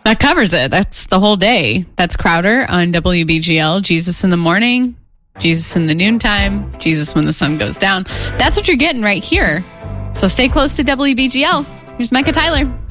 That covers it. That's the whole day. That's Crowder on WBGL. Jesus in the morning, Jesus in the noontime, Jesus when the sun goes down. That's what you're getting right here. So stay close to WBGL. Here's Micah Tyler.